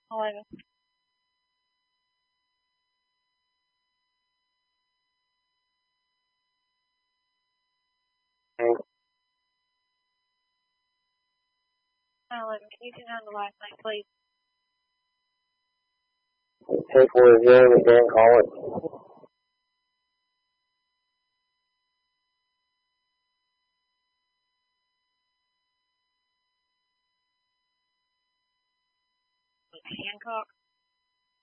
11. Okay. 11. Can you turn on the last night, please? Take for reviewing with Dan Collins. Hancock.